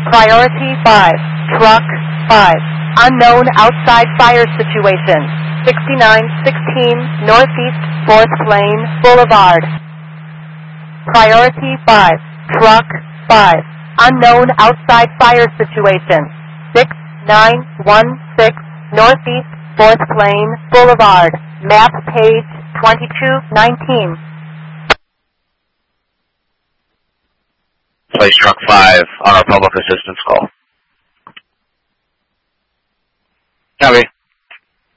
Priority 5, Truck 5, unknown outside fire situation, 6916 Northeast 4th Lane Boulevard. Priority 5, Truck 5, unknown outside fire situation, 6916 Northeast 4th Lane Boulevard, map page 2219. Place Truck 5 on our public assistance call. Copy.